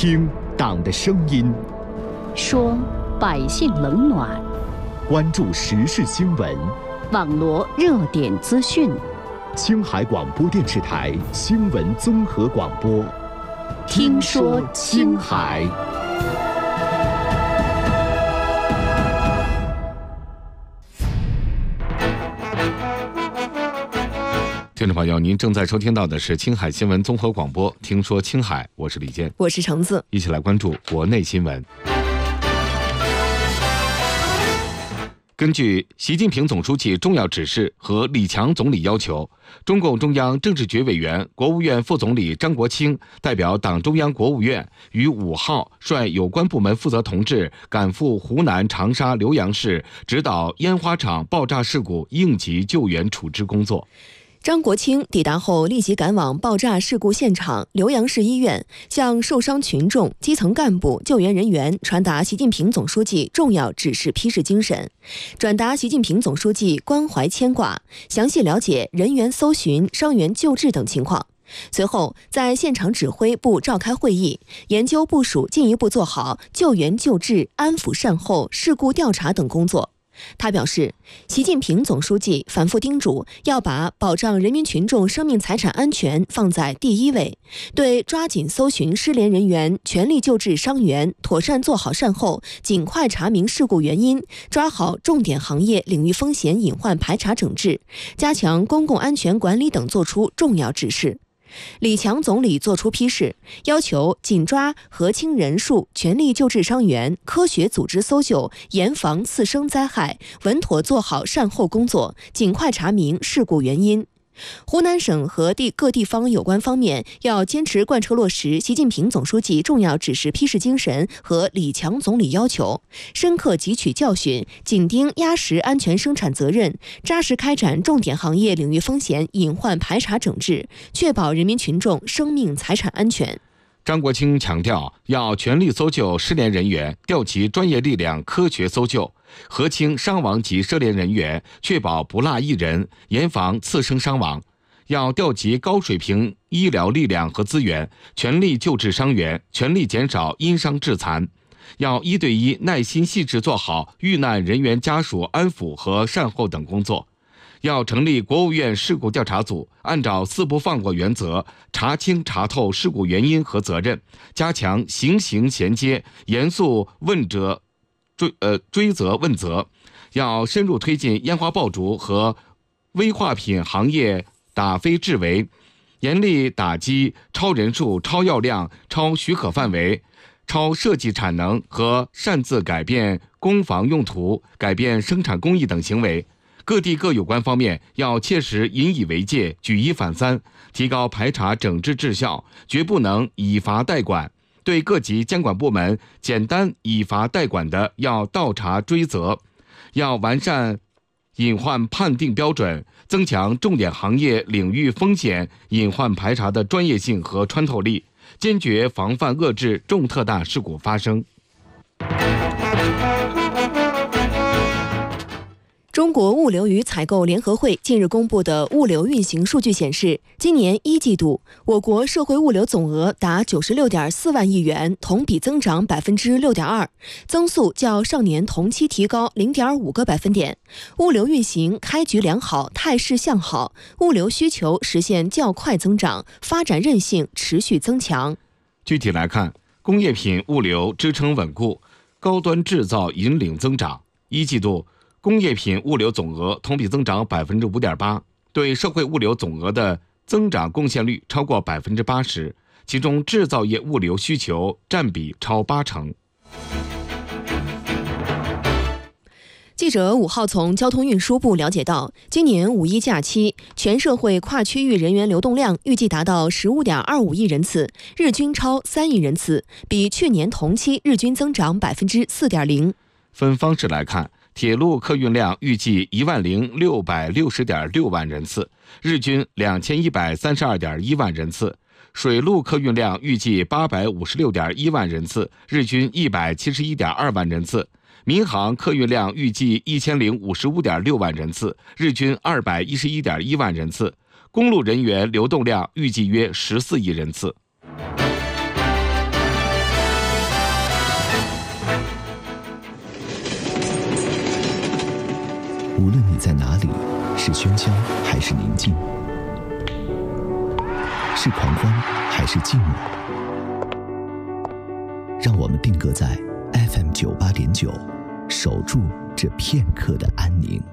听党的声音， 说百姓冷暖， 关注时事新闻， 网罗热点资讯。 青海广播电视台新闻综合广播， 听说青海。 听众朋友，您正在收听到的是青海新闻综合广播，听说青海，我是李健， 我是橙子， 一起来关注国内新闻。根据习近平总书记重要指示和李强总理要求，中共中央政治局委员、国务院副总理张国清代表党中央国务院于5号率有关部门负责同志赶赴湖南长沙浏阳市，指导烟花厂爆炸事故应急救援处置工作。 张国清抵达后立即赶往爆炸事故现场浏阳市医院，向受伤群众、基层干部、救援人员传达习近平总书记重要指示批示精神，转达习近平总书记关怀牵挂，详细了解人员搜寻、伤员救治等情况。随后在现场指挥部召开会议，研究部署进一步做好救援救治、安抚善后、事故调查等工作。他表示，习近平总书记反复叮嘱要把保障人民群众生命财产安全放在第一位，对抓紧搜寻失联人员、全力救治伤员、妥善做好善后、尽快查明事故原因、抓好重点行业领域风险隐患排查整治、加强公共安全管理等作出重要指示。李强总理作出批示，要求紧抓核清人数，全力救治伤员，科学组织搜救，严防次生灾害，稳妥做好善后工作，尽快查明事故原因。湖南省和各地方有关方面要坚持贯彻落实习近平总书记重要指示批示精神和李强总理要求，深刻汲取教训，紧盯压实安全生产责任，扎实开展重点行业领域风险隐患排查整治，确保人民群众生命财产安全。 张国清强调，要全力搜救失联人员，调集专业力量科学搜救，核清伤亡及涉联人员，确保不落一人，严防次生伤亡。要调集高水平医疗力量和资源，全力救治伤员，全力减少因伤致残。要1对1耐心细致做好遇难人员家属安抚和善后等工作。要成立国务院事故调查组，按照4不放过原则，查清查透事故原因和责任，加强刑刑衔接，严肃追责问责。要深入推进烟花爆竹和危化品行业打非治为，严厉打击超人数、超药量、超许可范围、超设计产能和擅自改变工房用途、改变生产工艺等行为。各地各有关方面要切实引以为戒，举一反三，提高排查整治质效，绝不能以罚代管。对各级监管部门简单以罚代管的，要倒查追责。要完善隐患判定标准，增强重点行业领域风险隐患排查的专业性和穿透力，坚决防范遏制重特大事故发生。 中国物流与采购联合会近日公布的物流运行数据显示，今年1季度，我国社会物流总额达96.4万亿元，同比增长6.2%，增速较上年同期提高0.5个百分点。物流运行开局良好，态势向好，物流需求实现较快增长，发展韧性持续增强。 具体来看，工业品物流支撑稳固，高端制造引领增长。1季度工业品物流总额同比增长5.8%，对社会物流总额的增长贡献率超过80%，其中制造业物流需求占比超80%。 记者5号从交通运输部了解到，今年5一假期，全社会跨区域人员流动量预计达到15.25亿人次，日均超3亿人次，比去年同期日均增长4.0%。 分方式来看，铁路客运量预计10660.6万人次，日均2132.1万人次；水路客运量预计856.1万人次，日均171.2万人次；民航客运量预计1055.6万人次，日均211.1万人次；公路人员流动量预计约14亿人次。 无论你在哪里，是喧嚣还是宁静，是狂欢还是静默，让我们定格在 FM 98.9，守住这片刻的安宁。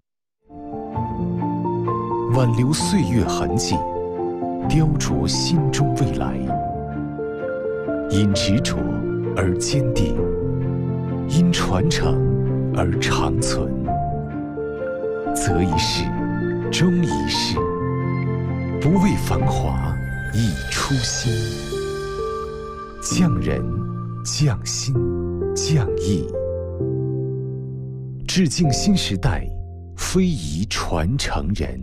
挽留岁月痕迹，雕琢心中未来。因执着而坚定，因传承而长存。择一事，终一事，不为繁华，以初心。匠人，匠心，匠艺，致敬新时代非遗传承人。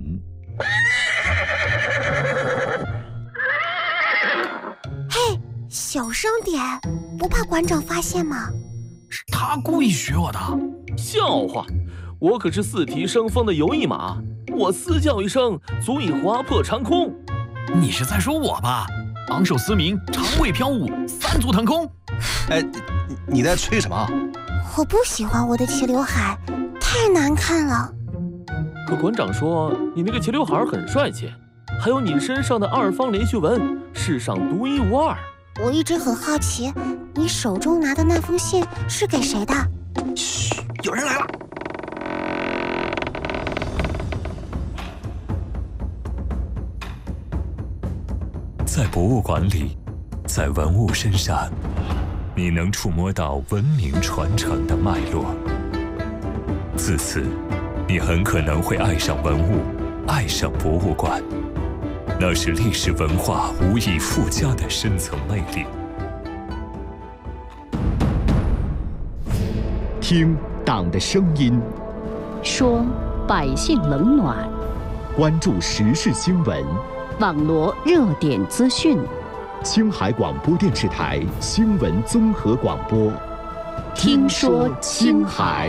嘿，小声点，不怕馆长发现吗？ 是他故意学我的，笑话！我可是四蹄生风的游艺马，我嘶叫一声，足以划破长空。你是在说我吧？昂首嘶鸣，长尾飘舞，三足腾空。 哎，你在吹什么？ 我不喜欢我的齐刘海，太难看了。 可馆长说你那个齐刘海很帅气，还有你身上的2方连续纹，世上独一无二。 我一直很好奇，你手中拿的那封信是给谁的？ 嘘，有人来了。 在博物馆里，在文物身上，你能触摸到文明传承的脉络。自此，你很可能会爱上文物，爱上博物馆。那是历史文化无以复加的深层魅力。 听党的声音， 说百姓冷暖， 关注时事新闻， 网罗热点资讯。 青海广播电视台新闻综合广播， 听说青海。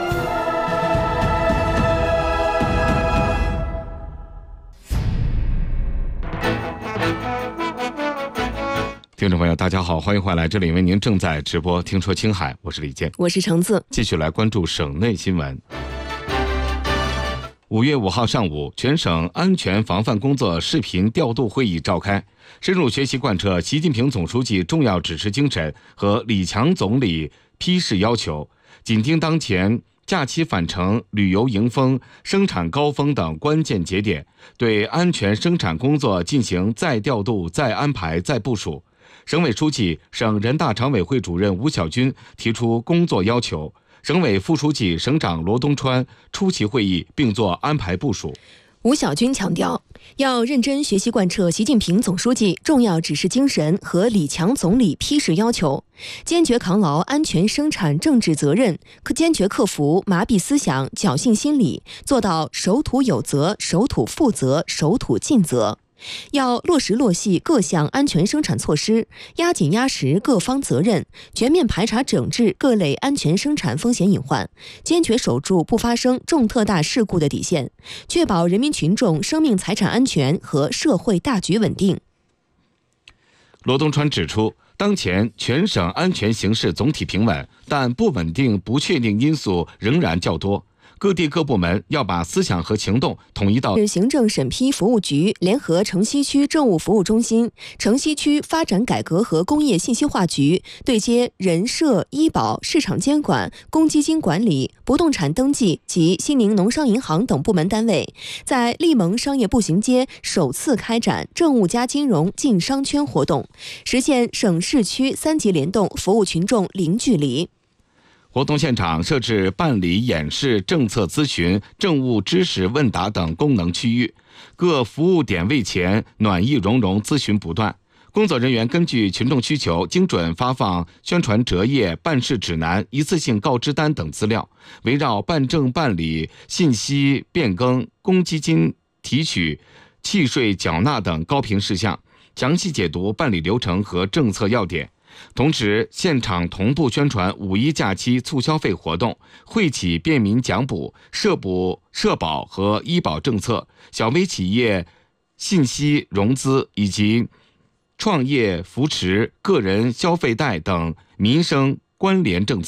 听众朋友，大家好，欢迎回来，这里为您正在直播《听说青海》，我是李健， 我是橙子。 继续来关注省内新闻。5月5号上午，全省安全防范工作视频调度会议召开，深入学习贯彻习近平总书记重要指示精神和李强总理批示要求，紧盯当前假期返程、旅游迎风、生产高峰等关键节点，对安全生产工作进行再调度、再安排、再部署。省委书记、省人大常委会主任吴小军提出工作要求，省委副书记、省长罗东川出席会议并做安排部署。 吴小军强调，要认真学习贯彻习近平总书记重要指示精神和李强总理批示要求，坚决扛牢安全生产政治责任，坚决克服麻痹思想、侥幸心理，做到守土有责、守土负责、守土尽责。要落实落细各项安全生产措施，压紧压实各方责任，全面排查整治各类安全生产风险隐患，坚决守住不发生重特大事故的底线，确保人民群众生命财产安全和社会大局稳定。 罗东川指出，当前全省安全形势总体平稳，但不稳定、不确定因素仍然较多。各地各部门要把思想和行动统一到行政审批服务局联合城西区政务服务中心、城西区发展改革和工业信息化局对接人社、医保、市场监管、公积金管理、不动产登记及西宁农商银行等部门单位，在利盟商业步行街首次开展政务加金融进商圈活动，实现省市区3级联动，服务群众零距离。 活动现场设置办理演示、政策咨询、政务知识问答等功能区域，各服务点位前暖意融融，咨询不断。工作人员根据群众需求，精准发放宣传折页、办事指南、一次性告知单等资料，围绕办证办理、信息变更、公积金提取、契税缴纳等高频事项，详细解读办理流程和政策要点。同时，现场同步宣传5·1假期促消费活动，惠企便民奖补、社保和医保政策、小微企业信息融资以及创业扶持、个人消费贷等民生关联政策，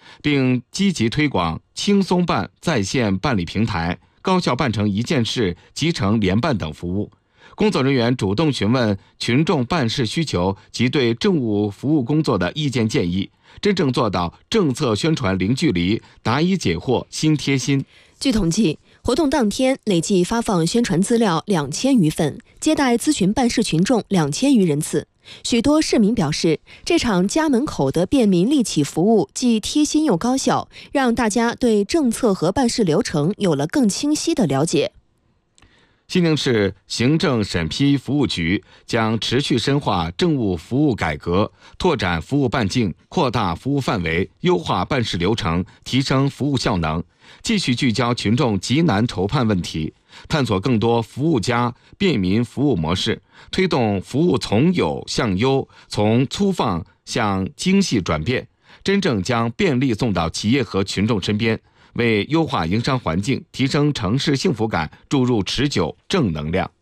并积极推广轻松办在线办理平台、高效办成一件事、集成联办等服务。工作人员主动询问群众办事需求及对政务服务工作的意见建议，真正做到政策宣传零距离，答疑解惑心贴心。 据统计，活动当天累计发放宣传资料2000余份，接待咨询办事群众2000余人次。许多市民表示，这场家门口的便民利企服务既贴心又高效，让大家对政策和办事流程有了更清晰的了解。 西宁市行政审批服务局将持续深化政务服务改革，拓展服务半径，扩大服务范围，优化办事流程，提升服务效能，继续聚焦群众急难愁盼问题，探索更多服务加便民服务模式，推动服务从有向优，从粗放向精细转变，真正将便利送到企业和群众身边，为优化营商环境、提升城市幸福感注入持久正能量。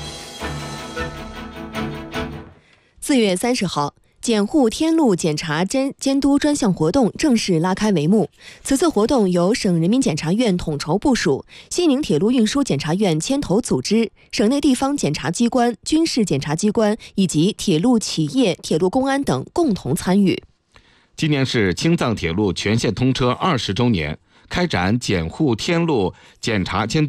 4月30号，检护天路检查监督专项活动正式拉开帷幕。此次活动由省人民检察院统筹部署，西宁铁路运输检察院牵头组织，省内地方检察机关、军事检察机关以及铁路企业、铁路公安等共同参与。 今年是青藏铁路全线通车20周年，开展检护天路检查监督